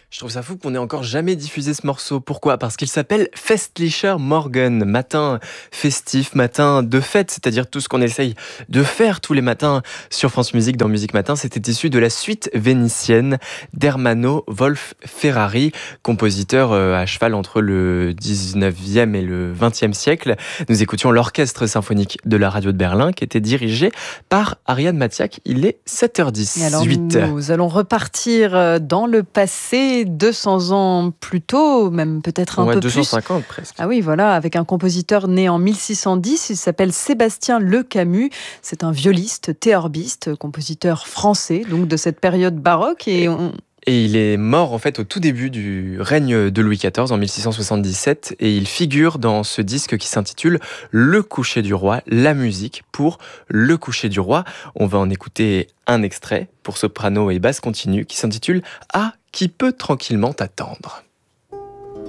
Je trouve ça fou qu'on ait encore jamais diffusé ce morceau. Pourquoi ? Parce qu'il s'appelle Festlicher Morgen, matin festif, matin de fête, c'est-à-dire tout ce qu'on essaye de faire tous les matins sur France Musique dans Musique Matin. C'était issu de la suite vénitienne d'Ermanno Wolf Ferrari, compositeur à cheval entre le 19e et le 20e siècle. Nous écoutions l'orchestre symphonique de la radio de Berlin qui était dirigé par Ariane Matiak. Il est 7h10. Et alors nous allons repartir dans le passé, 200 ans plus tôt, même peut-être un peu 250 presque. Ah oui, voilà, avec un compositeur né en 1610, il s'appelle Sébastien Le Camus. C'est un violiste, théorbiste, compositeur français, donc de cette période baroque. Et il est mort en fait au tout début du règne de Louis XIV en 1677 et il figure dans ce disque qui s'intitule Le coucher du roi, la musique pour Le coucher du roi. On va en écouter un extrait pour soprano et basse continue qui s'intitule Ah, qui peut tranquillement t'attendre.